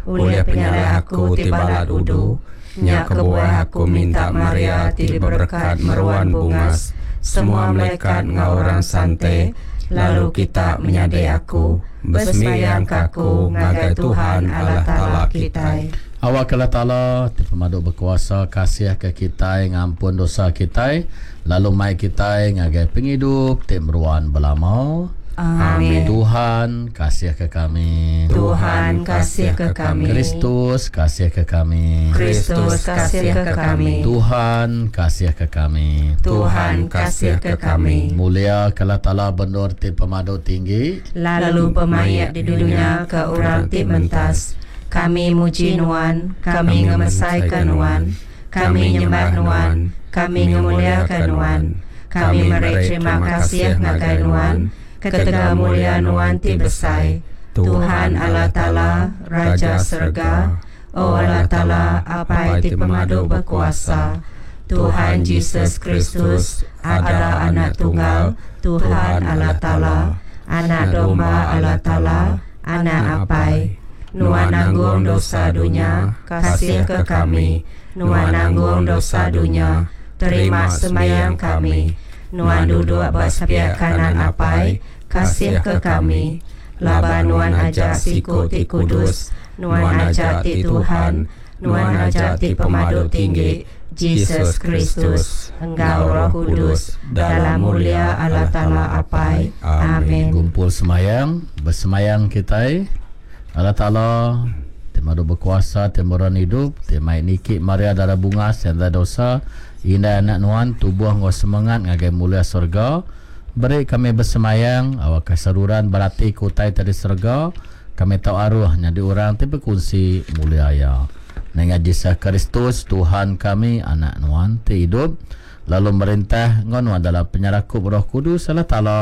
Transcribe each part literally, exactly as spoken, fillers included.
Oleh penyalah aku ti balat udu, nyak kebuah aku minta Maria ti berkat meruan bungas. Semua malaikat ngau orang santai, lalu kita menyadai aku, bersemayang kaku ngagai Tuhan Allah Ta'ala kita. Awak Allah Ta'ala ti pemaduk berkuasa kasih ke kita, ngampun dosa kita, lalu mai kita ngagai penghidup ti meruan belamau. Amin. Tuhan kasih ke kami. Tuhan kasih ke kami. Kristus kasih ke kami. Kristus kasih ke kami. Tuhan kasih ke kami. Tuhan kasih ke kami. Mulia Allah Ta'ala benur ti pemaduk tinggi, Lalu pemayat di dunia ke orang ti mentas. Kami muji Nuan, kami ngemesaikan Nuan, kami nyembah Nuan, kami ngemuliakan Nuan, kami merek terima kasih ngagai Nuan, ketega mulia Nuan ti besai. Tuhan Allah Ta'ala, Raja Serga, O Allah Ta'ala, apa ti pemaduk berkuasa. Tuhan Yesus Kristus adalah anak tunggal, Tuhan Allah Ta'ala, anak domba Allah Ta'ala, anak apai. Nuan nanggung dosa dunia, kasih ke kami. Nuan nanggung dosa dunia, terima sembahyang kami. Nuan duduk bersepiak kanan apai, kasih ke kami. Laba Nuan ajak siku ti kudus, Nuan ajak ti Tuhan, Nuan ajak ti pemaduk tinggi, Yesus Kristus, Engkau Roh Kudus, dalam mulia Allah Ta'ala apai. Amin. Kumpul semayang, bersemayang kita. Allah Ta'ala temadu berkuasa, temuran hidup, temai niki Maria darah bunga senda dosa, indah anak Nuan tubuh ngau semangat ngagai mulia surga. Beri kami bersemayang awak keseruran berarti kutai tadi surga, kami tahu arwah nyadi orang ti berkunci mulia ya. Dengan Yesus Kristus Tuhan kami, anak Nuan ti hidup, lalu merintah ngon adalah penyerakup Roh Kudus Allah Ta'ala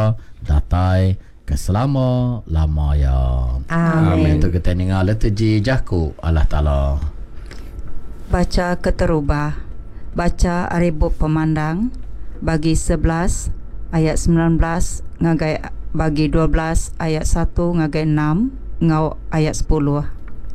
datai keselama lama ya. Amin. Itu kita dengar liturgi jaku Allah Ta'ala. Baca keterubah. Baca Aribuk Pemandang bagi sebelas ayat sembilan belas ngagai bagi dua belas ayat satu ngagai enam ngau ayat sepuluh.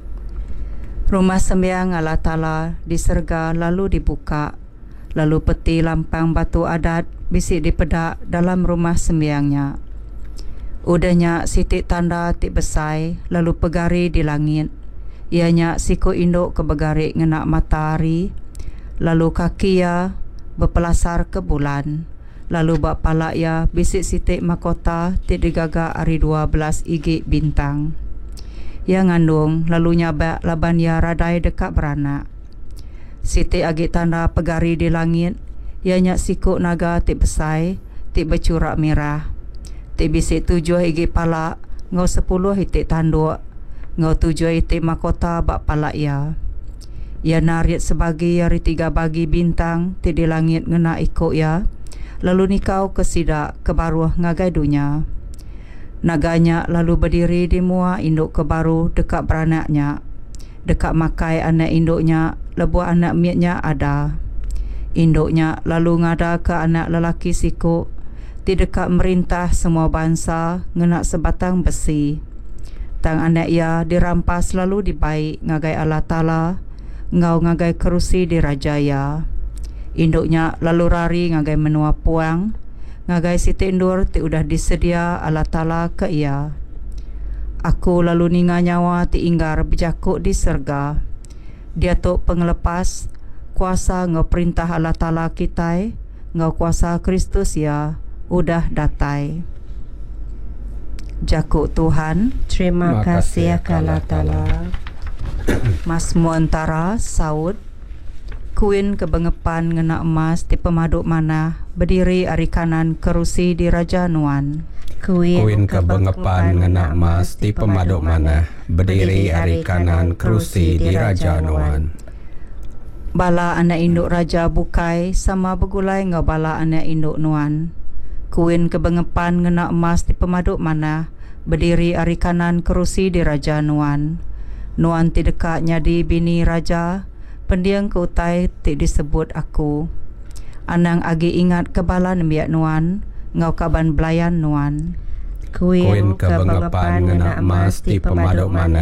Rumah sembiang Allah Ta'ala diserga lalu dibuka, lalu peti lampang batu adat bisik dipedak dalam rumah sembiangnya. Udahnya sitik tanda tik besai, lalu pegari di langit. Ianya siku induk ke begari ngenak matahari, lalu kaki ya berpelasar ke bulan, lalu bak palak ya bisik sitik mahkota tik digaga hari dua belas igi bintang. Ya ngandung lalu nyabak laban ya radai dekat beranak. Sitik agi tanda pegari di langit, ianya siku naga tik besai, tik bercurak merah. Tik bisik tujuh igi palak, ngau sepuluh itik tanduk, ngau tujuh itik mahkota bak palak ya. Ya narit sebagi hari tiga bagi bintang, tik di langit ngena ikut ya. Lalu nikau kesidak kebaruh ngagai dunia. Naganya lalu berdiri di mua induk kebaru dekat beranaknya. Dekat makai anak induknya, lebuh anak miatnya ada. Induknya lalu ngada ke anak lelaki siku, di dekat merintah semua bangsa ngenak sebatang besi. Tang anak ia dirampas lalu dibaik ngagai Allah Ta'ala, ngau ngagai kerusi dirajaya. Induknya lalu rari ngagai menua puang, ngagai siti indur ti udah disedia Allah Ta'ala ke ia. Aku lalu ninga nyawa ti inggar berjakuk di serga. Dia tok pengelepas kuasa ngau perintah Allah Ta'ala kita, ngau kuasa Kristus ya udah datai. Jakuk Tuhan, Terima kasih Allah Ta'ala. Masmu antara saud kuin kebengepan ngena emas di pemaduk mana berdiri ari kanan kerusi di Raja Nuan. Kuin kebengepan ngena emas di pemaduk mana berdiri ari kanan kerusi di Raja Nuan. Bala anak induk Raja bukai sama begulai ngau bala anak induk Nuan. Kuin kebengepan ngena emas di pemaduk mana berdiri ari kanan kerusi di Raja Nuan. Nuan ti dekat nyadi bini raja, pendiang ke utai ti disebut aku. Anang agi ingat kebalan biak Nuan, ngau kaban belayan Nuan. Kuin kebengepan ngena emas di pemaduk mana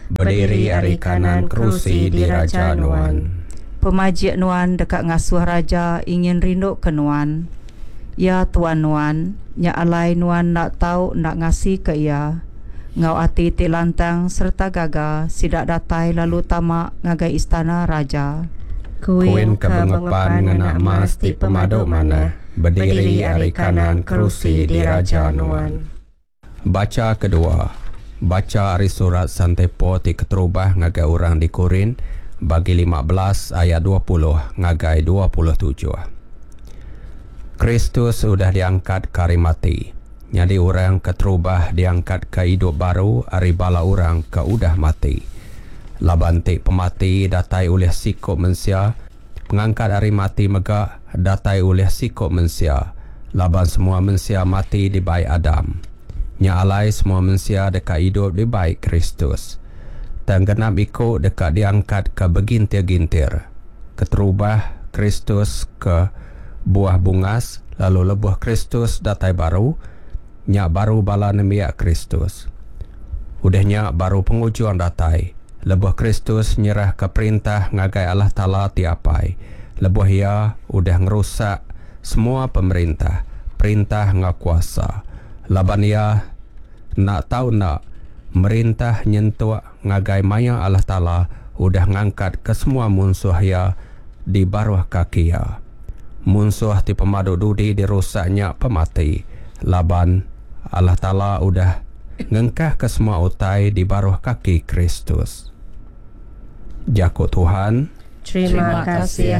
berdiri ari kanan kerusi di Raja Nuan. Pemajik Nuan dekat ngasuh raja ingin rindu ke Nuan. Ya Tuan Nuan, nya alai Nuan nak tahu nak ngasih ke ia. Ngau ati ti lantang serta gaga sidak datai lalu tamak ngagai istana raja. Kuin kebengepan ngena emas ti pemaduk mana, berdiri ari kanan kerusi di Raja Nuan. Baca kedua. Baca ari surat Santepo ti keterubah ngagai orang di Korin bagi lima belas ayat dua puluh ngagai dua puluh tujuh. Kristus sudah diangkat ke hari mati. Jadi orang keterubah diangkat ke hidup baru ari bala orang ke udah mati. Laban ti pemati datai oleh sikap manusia, pengangkat hari mati megak datai oleh sikap manusia. Laban semua manusia mati di baik Adam. Nya alai semua manusia dekat hidup di baik Kristus. Dan genap ikut dekat diangkat ke begintir-gintir. Keterubah Kristus ke buah bungas, lalu lebuh Kristus datai baru, nya baru bala nemiak Kristus. Udahnya baru pengujuan datai. Lebuh Kristus nyerah ke perintah ngagai Allah Ta'ala tiapai. Lebuh ia udah ngerusak semua pemerintah, perintah ngakuasa. Laban ia nak tahu nak merintah nyentuh ngagai maya Allah Ta'ala udah ngangkat ke semua musuh ia di bawah kaki ia. Musuh ti pemadu dudi dirusaknya pemati. Laban Allah Ta'ala udah ngengkah ke semua utai di bawah kaki Kristus. Jakut Tuhan. Terima kasih